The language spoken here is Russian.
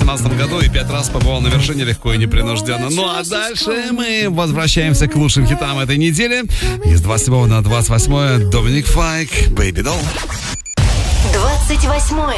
2017 году и 5 раз побывал на вершине легко и непринужденно. Ну а дальше мы возвращаемся к лучшим хитам этой недели. Из 27 на 28 Доминик Файк, Baby Doll. 28